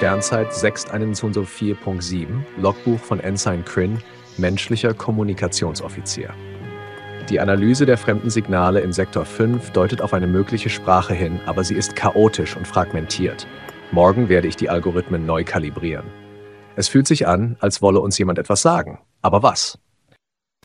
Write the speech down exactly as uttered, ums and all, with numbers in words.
Sternzeit sechs einundzwanzig vier Punkt sieben, Logbuch von Ensign Kryn, menschlicher Kommunikationsoffizier. Die Analyse der fremden Signale in Sektor fünf deutet auf eine mögliche Sprache hin, aber sie ist chaotisch und fragmentiert. Morgen werde ich die Algorithmen neu kalibrieren. Es fühlt sich an, als wolle uns jemand etwas sagen. Aber was?